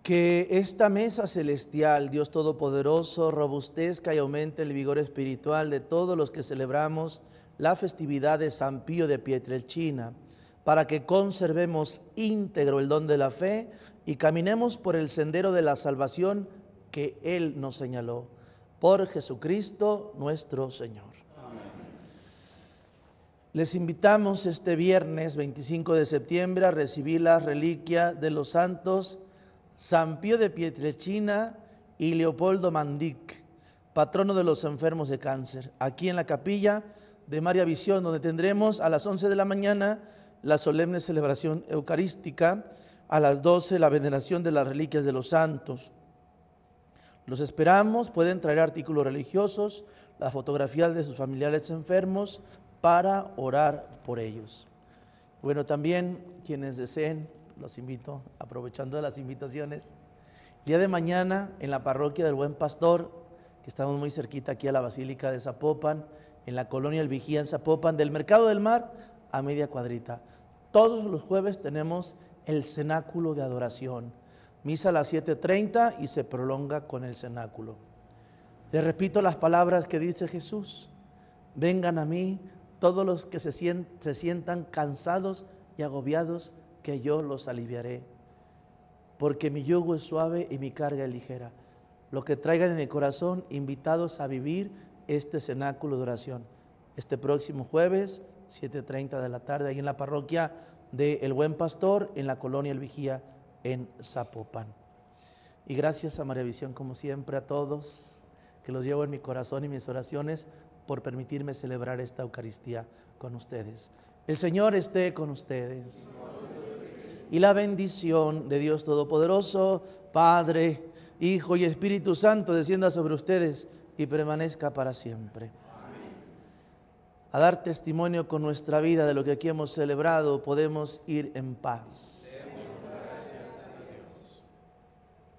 Que esta mesa celestial, Dios Todopoderoso, robustezca y aumente el vigor espiritual de todos los que celebramos la festividad de San Pío de Pietrelcina, para que conservemos íntegro el don de la fe y caminemos por el sendero de la salvación que Él nos señaló. Por Jesucristo nuestro Señor. Les invitamos este viernes 25 de septiembre a recibir la reliquia de los santos San Pío de Pietrelcina y Leopoldo Mandic, patrono de los enfermos de cáncer, aquí en la capilla de María Visión, donde tendremos a las 11 de la mañana la solemne celebración eucarística, a las 12 la veneración de las reliquias de los santos. Los esperamos, pueden traer artículos religiosos, las fotografías de sus familiares enfermos para orar por ellos. Bueno, también quienes deseen, los invito, aprovechando las invitaciones, el día de mañana en la parroquia del Buen Pastor, que estamos muy cerquita aquí a la Basílica de Zapopan, en la colonia El Vigía en Zapopan, del Mercado del Mar a media cuadrita. Todos los jueves tenemos el cenáculo de adoración, misa a las 7:30 y se prolonga con el cenáculo. Les repito las palabras que dice Jesús: vengan a mí todos los que se sientan cansados y agobiados, que yo los aliviaré, porque mi yugo es suave y mi carga es ligera. Lo que traigan en el corazón, invitados a vivir este cenáculo de oración, este próximo jueves, 7:30 de la tarde, ahí en la parroquia de El Buen Pastor, en la colonia El Vigía, en Zapopan. Y gracias a María Visión, como siempre, a todos, que los llevo en mi corazón y mis oraciones, por permitirme celebrar esta Eucaristía con ustedes. El Señor esté con ustedes. Y la bendición de Dios Todopoderoso, Padre, Hijo y Espíritu Santo, descienda sobre ustedes y permanezca para siempre. Amén. A dar testimonio con nuestra vida de lo que aquí hemos celebrado, podemos ir en paz.